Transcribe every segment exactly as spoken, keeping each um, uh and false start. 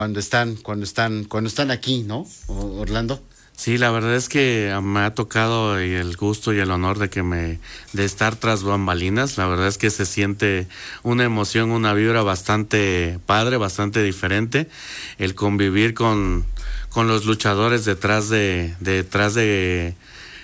cuando están, cuando están, cuando están aquí, ¿no, Orlando? Sí, la verdad es que me ha tocado el gusto y el honor de que me de estar tras bambalinas. La verdad es que se siente una emoción, una vibra bastante padre, bastante diferente, el convivir con, con los luchadores detrás de, de detrás de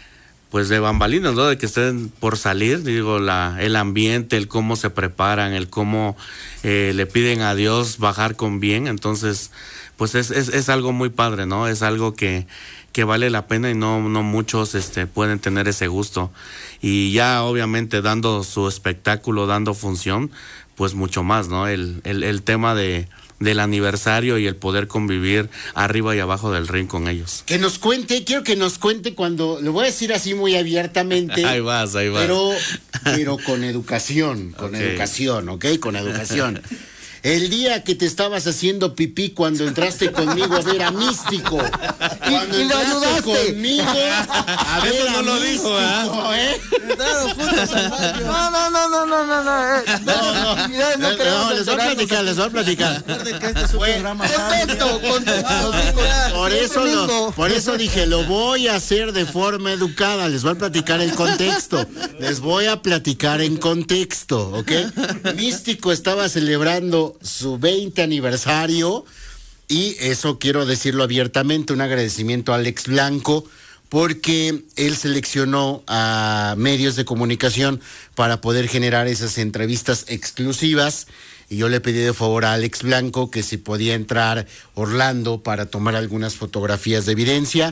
pues de bambalinas, ¿no? De que estén por salir, digo, la el ambiente, el cómo se preparan, el cómo eh, le piden a Dios bajar con bien. Entonces, pues es, es, es algo muy padre, ¿no? Es algo que, que vale la pena y no, no muchos este, pueden tener ese gusto. Y ya obviamente dando su espectáculo, dando función, pues mucho más, ¿no? El, el, el tema de del aniversario y el poder convivir arriba y abajo del ring con ellos. Que nos cuente, quiero que nos cuente cuando, lo voy a decir así muy abiertamente. Ahí vas, ahí vas. Pero, pero con educación, con okay. educación, ¿ok? Con educación. El día que te estabas haciendo pipí cuando entraste conmigo a ver a Místico. Cuando y, y lo ayudaste conmigo a ver Eso a no lo Místico, dijo, ¿eh? Claro, juntos al baño. No, no, no, no, no, no, no. Eh, no, no, no, no, no les voy a platicar, les voy a platicar. Recuerden que este es un Fue, programa contexto, contexto. Por eso, lo, por eso dije, lo voy a hacer de forma educada. Les voy a platicar el contexto. Les voy a platicar en contexto, ¿ok? Místico estaba celebrando su veinte aniversario y eso quiero decirlo abiertamente, un agradecimiento a Alex Blanco porque él seleccionó a medios de comunicación para poder generar esas entrevistas exclusivas y yo le pedí de favor a Alex Blanco que si podía entrar Orlando para tomar algunas fotografías de evidencia.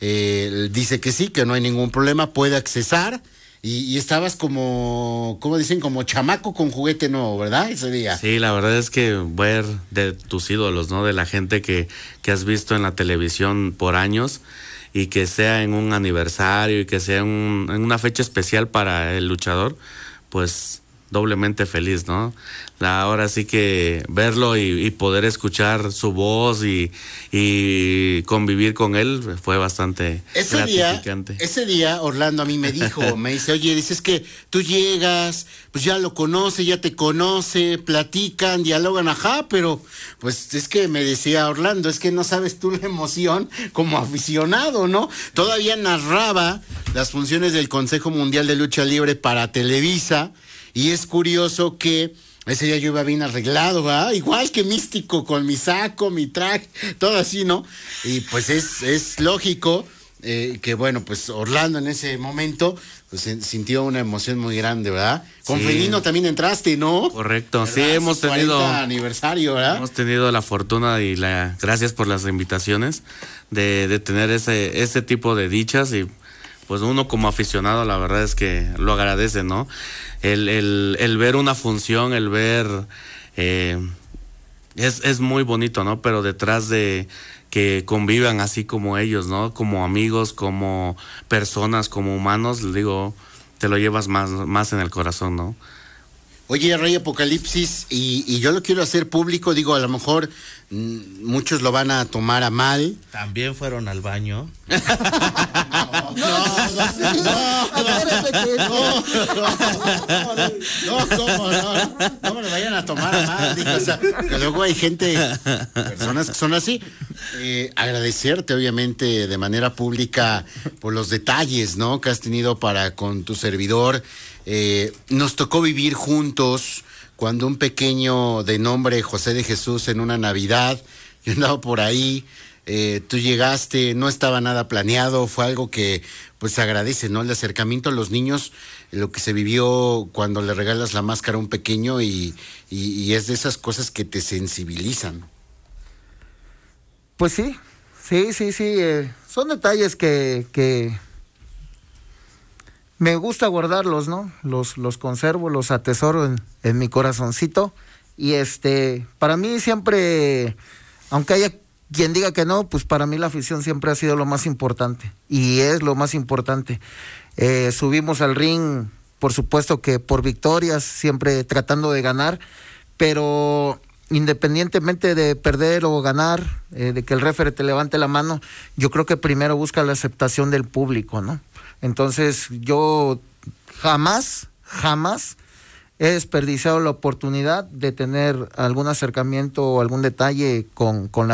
Eh, dice que sí, que no hay ningún problema, puede accesar. Y, y estabas como, ¿cómo dicen? Como chamaco con juguete nuevo, ¿verdad? Ese día. Sí, la verdad es que ver de tus ídolos, ¿no? De la gente que, que has visto en la televisión por años y que sea en un aniversario y que sea un, en una fecha especial para el luchador, pues doblemente feliz, ¿no? La, ahora sí que verlo y, y poder escuchar su voz y, y convivir con él fue bastante ese gratificante. Día, ese día Orlando a mí me dijo, me dice, oye, dices que tú llegas, pues ya lo conoce, ya te conoce, platican, dialogan, ajá, pero pues es que me decía Orlando, es que no sabes tú la emoción como aficionado, ¿no? Todavía narraba las funciones del Consejo Mundial de Lucha Libre para Televisa. Y es curioso que ese día yo iba bien arreglado, ¿verdad? Igual que Místico, con mi saco, mi traje, todo así, ¿no? Y pues es, es lógico eh, que, bueno, pues Orlando en ese momento pues sintió una emoción muy grande, ¿verdad? Con sí. Felino también entraste, ¿no? Correcto, ¿verdad? Sí, hemos tenido... aniversario, ¿verdad? Hemos tenido la fortuna y la gracias por las invitaciones de, de tener ese, ese tipo de dichas y... pues uno como aficionado la verdad es que lo agradece, ¿no? El, el, el ver una función, el ver... Eh, es, es muy bonito, ¿no? Pero detrás de que convivan así como ellos, ¿no? Como amigos, como personas, como humanos, digo, te lo llevas más, más en el corazón, ¿no? Oye, Rey Apocalipsis, y, y yo lo quiero hacer público, digo, a lo mejor mmm, muchos lo van a tomar a mal. ¿También fueron al baño? no, no, no, no, no, ¿cómo no? No me lo vayan a tomar a mal, digo, o sea, que luego hay gente, personas que son así. Eh, agradecerte, obviamente, de manera pública por los detalles, ¿no? Que has tenido para con tu servidor. Eh, nos tocó vivir juntos cuando un pequeño de nombre José de Jesús en una Navidad, yo andaba por ahí, eh, tú llegaste, no estaba nada planeado, fue algo que pues se agradece, ¿no? El acercamiento a los niños, lo que se vivió cuando le regalas la máscara a un pequeño y, y, y es de esas cosas que te sensibilizan. Pues sí, sí, sí, sí, eh, son detalles que... que... me gusta guardarlos, ¿no? Los, los conservo, los atesoro en, en mi corazoncito. Y este, para mí siempre, aunque haya quien diga que no, pues para mí la afición siempre ha sido lo más importante. Y es lo más importante. Eh, subimos al ring, por supuesto que por victorias, siempre tratando de ganar, pero independientemente de perder o ganar, eh, de que el referee te levante la mano, yo creo que primero busca la aceptación del público, ¿no? Entonces yo jamás, jamás he desperdiciado la oportunidad de tener algún acercamiento o algún detalle con, con la